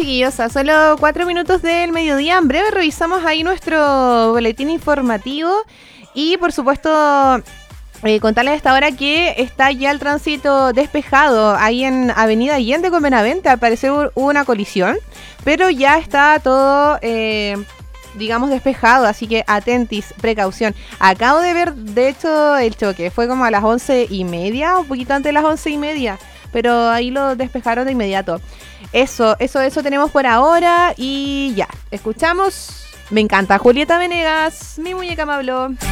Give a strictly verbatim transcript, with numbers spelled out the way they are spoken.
chiquillos, a solo cuatro minutos del mediodía. En breve revisamos ahí nuestro boletín informativo y por supuesto eh, contarles a esta hora que está ya el tránsito despejado ahí en Avenida Allende con Benavente. Al parecer hubo una colisión, pero ya está todo eh, digamos despejado, así que atentis, precaución. Acabo de ver de hecho el choque, fue como a las once y media, un poquito antes de las once y media, pero ahí lo despejaron de inmediato. Eso, eso, eso tenemos por ahora y ya, escuchamos. Me encanta Julieta Venegas, mi muñeca me habló.